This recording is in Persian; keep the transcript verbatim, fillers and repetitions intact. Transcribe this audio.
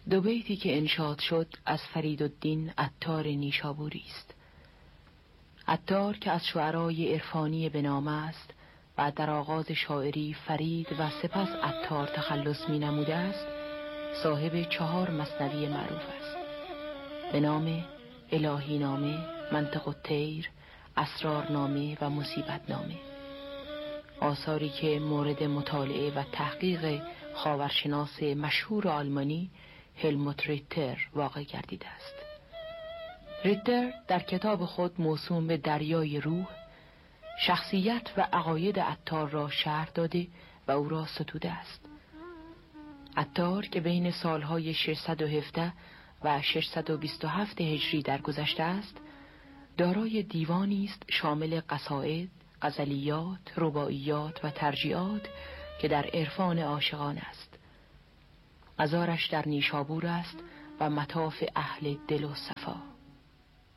دو بیتی که انشاد شد از فریدالدین عطار نیشابوری است. عطار که از شعرای عرفانی به نام است و در آغاز شاعری فرید و سپس عطار تخلص می نموده است، صاحب چهار مثنوی معروف است به نام الهی نامه، منطق الطیر، اسرارنامه و مصیبت نامه. آثاری که مورد مطالعه و تحقیق خاورشناس مشهور آلمانی هلموت ریتر واقع گردیده است. ریتر در کتاب خود موسوم به دریای روح، شخصیت و عقاید عطار را شرح داده و او را ستوده است. عطار که بین سالهای ششصد و هفده و ششصد و بیست و هفت هجری درگذشته است، دارای دیوانی است شامل قصائد، غزلیات، رباعیات و ترجیعات که در عرفان عاشقان است. مزارش در نیشابور است و مطاف اهل دل و صفا.